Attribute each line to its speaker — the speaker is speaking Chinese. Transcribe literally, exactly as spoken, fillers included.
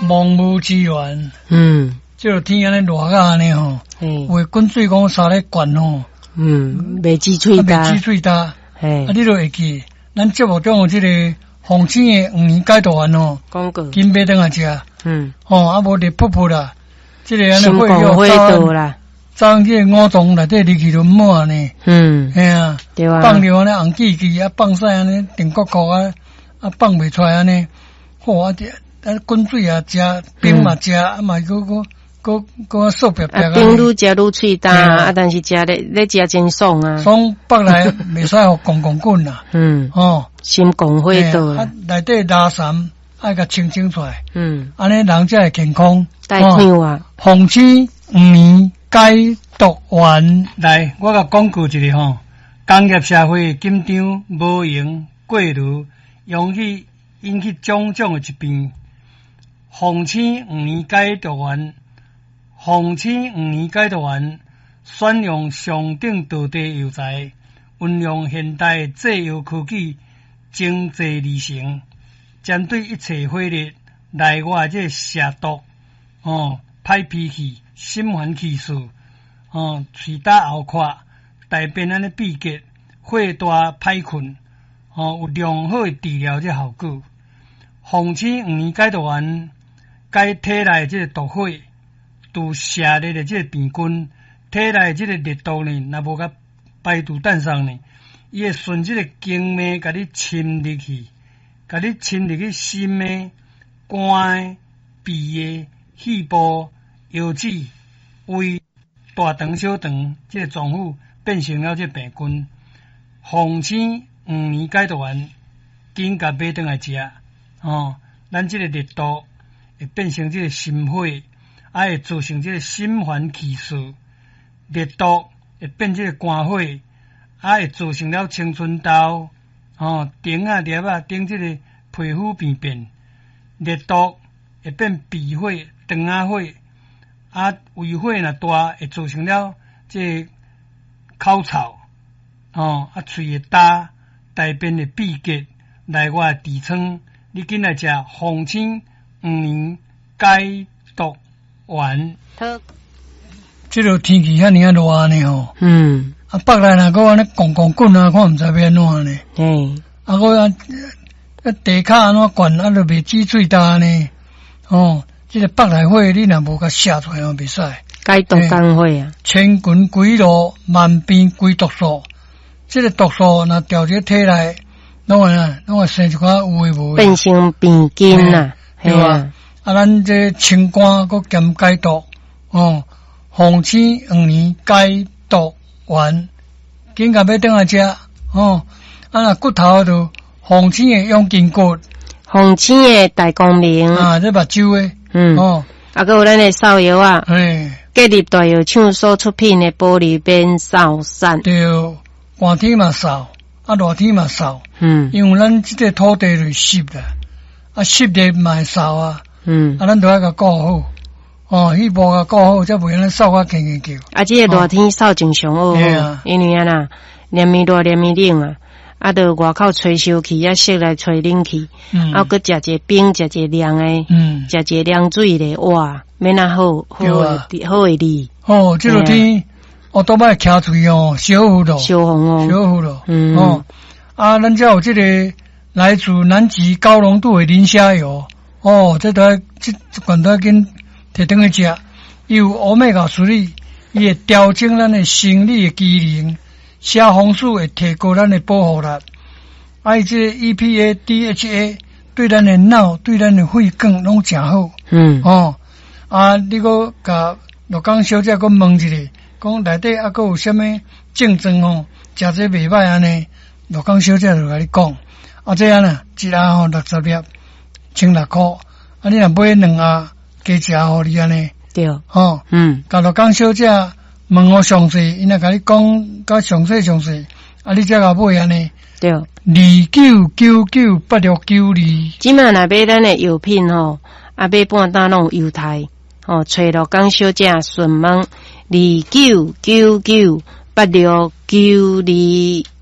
Speaker 1: 蒙雾之源，
Speaker 2: 嗯，
Speaker 1: 即个天安尼热甲安尼吼，有滚水讲三咧灌吼，
Speaker 2: 嗯，未积喙大，
Speaker 1: 未积喙大，
Speaker 2: 嘿，
Speaker 1: 啊，你都会记，咱节目中有即个红星的黄年解毒丸吼，
Speaker 2: 讲过，
Speaker 1: 金买等来食，
Speaker 2: 嗯，
Speaker 1: 吼，啊无滴噗噗啦，即个安尼会
Speaker 2: 药会道啦，
Speaker 1: 装即个五脏内底入去就满呢，
Speaker 2: 嗯，
Speaker 1: 嘿啊，
Speaker 2: 对啊，
Speaker 1: 放着安尼红记记啊，放晒安尼定国国啊，啊放袂出来安尼，好啊啲。啊，滚水啊，食冰嘛食，啊嘛个个个个瘦白白啊。
Speaker 2: 冰愈食愈脆大，啊，但是食咧咧食真爽啊。
Speaker 1: 爽北来袂使互滚滚滚啦。
Speaker 2: 嗯，
Speaker 1: 哦，
Speaker 2: 心光火道
Speaker 1: 啊，内底拉散爱甲清清出来。
Speaker 2: 嗯，
Speaker 1: 安尼人才会健康。
Speaker 2: 带看啊。
Speaker 1: 红星五年解毒丸来，我甲讲过一个吼，工业社会紧张无闲过炉，容易引起种种的疾病。红星五年解毒丸，红星五年解毒丸选用上等道地药材，运用现代制药科技，精制而成，针对一切火热内外这蛇毒、哦歹脾气、心烦气数、哦喙打喉壳、大便安尼闭结、火大歹困，哦有良好的治疗这效果。红星五年解毒丸。解体内即个毒火，除射热的即个病菌，体内即个热度呢，若无甲排除蛋上呢，伊会顺即个经脉甲你侵入去，甲你侵入去心的、肝的、鼻的、肺部、腰子、胃、大肠、小肠，即个脏腑变成了即个病菌。红星五年解毒丸，紧甲买转来食，哦，咱即个热度。会变成这个心火，啊会造成这个心烦气躁，热毒会变这个肝火，啊会造成了青春痘，哦，顶啊粒啊顶这个皮肤病变，热毒会变鼻火、肠仔火，啊胃火若大会造成了这个口臭，哦啊喙会焦，大便会闭结，内外痔疮，你紧来食红星。五年解毒丸，即个天气遐尼啊热呢吼，嗯，啊北来若个安尼滚滚滚啊，看毋知要安怎呢？嗯，啊个啊啊地骹安怎灌啊，就袂止喙大呢？哦，即个北来火你若无甲写出来，袂使
Speaker 2: 解毒工会啊，
Speaker 1: 千群归路，万变归毒素，即个毒素若调节体内，拢会啊，拢会生一寡有诶无诶，
Speaker 2: 变成病菌啊。
Speaker 1: 对啊，啊，咱这清肝佮兼解毒，哦，红星五年解毒丸，紧甲要转来食，哦，啊，若骨头就红星的养筋骨，
Speaker 2: 红星的大光明，
Speaker 1: 啊，这目睭的，嗯，哦，
Speaker 2: 啊，佮有咱的扫药啊，
Speaker 1: 哎，
Speaker 2: 隔入大药厂所出品的玻璃边扫散，
Speaker 1: 对，寒天嘛扫，啊，热天嘛扫，
Speaker 2: 嗯，
Speaker 1: 因为咱这个土地就湿啦。啊，湿热嘛会扫啊，嗯，啊，咱都要甲顾好，哦，气部甲顾好，才袂安尼扫啊，轻轻叫。
Speaker 2: 啊，这个热天扫正常好，啊，因为啊呐，连面热连面冷啊，啊，到外口吹烧气，啊，室内吹冷气，嗯，啊，佮食一个冰，食一个凉诶，嗯，食一个凉水咧，哇，免啊好，好诶，好诶哩。
Speaker 1: 哦，这个天，我都歹徛嘴哦，小雨咯，
Speaker 2: 小风哦，
Speaker 1: 小雨咯，嗯，哦，啊，咱才有这个。来自南极高浓度的磷虾油，哦，这都这这款都跟摕转去食，有欧米伽三哩，伊会调整咱的生理的机能，虾红素会提高咱的保护力，啊，伊这 E P A、D H A 对咱的脑、对咱的肺管拢诚好，嗯，哦，啊，你个甲陆江小姐个问一下，讲内底啊个有啥物症状哦，食这袂歹安尼，陆江小姐就甲你讲。啊，这样呢，一盒吼六十粒，千六块。啊，你若买两盒，加食互你安尼。
Speaker 2: 对，
Speaker 1: 吼，嗯，甲陆江小姐问我详细，伊若甲你讲甲详细详细，啊，你才甲买安尼。
Speaker 2: 对，
Speaker 1: 二九九九八六九二。
Speaker 2: 即满若买咱的药品吼，啊，买半打拢有优待，吼，找陆江小姐询问二九九九八六九二。